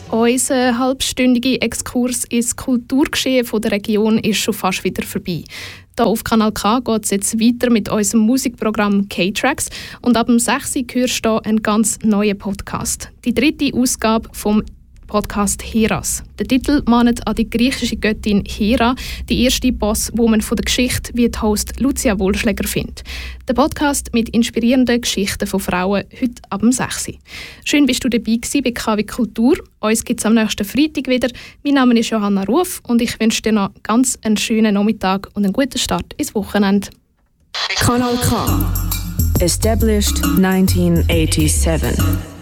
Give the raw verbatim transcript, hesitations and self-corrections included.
Unser halbstündiger Exkurs ins Kulturgeschehen der Region ist schon fast wieder vorbei. Hier auf Kanal K geht es jetzt weiter mit unserem Musikprogramm K-Tracks und ab dem sechs Uhr hörst du einen ganz neuen Podcast. Die dritte Ausgabe vom Podcast Heras. Der Titel mahnt an die griechische Göttin Hera, die erste Bosswoman von der Geschichte, wie die Host Lucia Wohlschläger findet. Der Podcast mit inspirierenden Geschichten von Frauen, heute ab dem sechs Uhr. Schön bist du dabei gewesen bei K wie Kultur. Uns gibt es am nächsten Freitag wieder. Mein Name ist Johanna Ruf und ich wünsche dir noch ganz einen schönen Nachmittag und einen guten Start ins Wochenende. Kanal K. Established nineteen eighty-seven.